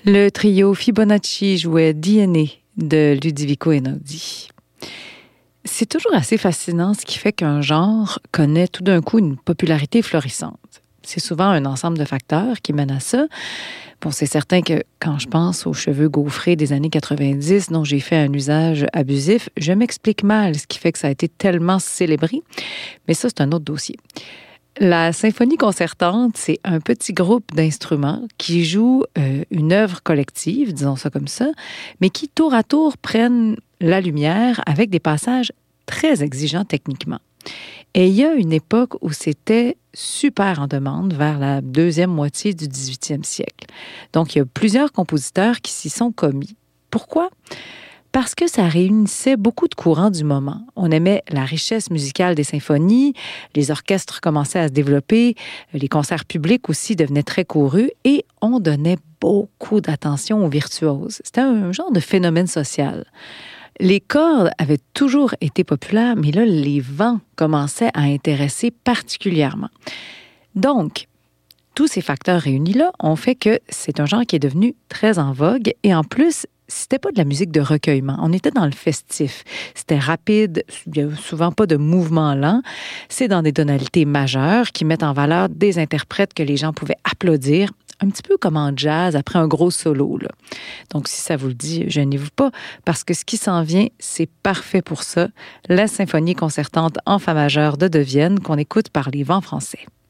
Le trio Fibonacci jouait DNA de Ludovico Einaudi. C'est toujours assez fascinant ce qui fait qu'un genre connaît tout d'un coup une popularité florissante. C'est souvent un ensemble de facteurs qui mènent à ça. Bon, c'est certain que quand je pense aux cheveux gaufrés des années 90 dont j'ai fait un usage abusif, je m'explique mal ce qui fait que ça a été tellement célébré. Mais ça, c'est un autre dossier. La symphonie concertante, c'est un petit groupe d'instruments qui jouent une œuvre collective, disons ça comme ça, mais qui tour à tour prennent la lumière avec des passages très exigeants techniquement. Et il y a une époque où c'était super en demande, vers la deuxième moitié du 18e siècle. Donc, il y a plusieurs compositeurs qui s'y sont commis. Pourquoi? Parce que ça réunissait beaucoup de courants du moment. On aimait la richesse musicale des symphonies, les orchestres commençaient à se développer, les concerts publics aussi devenaient très courus et on donnait beaucoup d'attention aux virtuoses. C'était un genre de phénomène social. Les cordes avaient toujours été populaires, mais là, les vents commençaient à intéresser particulièrement. Donc, tous ces facteurs réunis-là ont fait que c'est un genre qui est devenu très en vogue et en plus, c'était pas de la musique de recueillement. On était dans le festif. C'était rapide, il n'y a souvent pas de mouvement lent. C'est dans des tonalités majeures qui mettent en valeur des interprètes que les gens pouvaient applaudir, un petit peu comme en jazz après un gros solo, là. Donc, si ça vous le dit, gênez-vous pas, parce que ce qui s'en vient, c'est parfait pour ça. La symphonie concertante en fa majeur de Vienne qu'on écoute par les Vents français.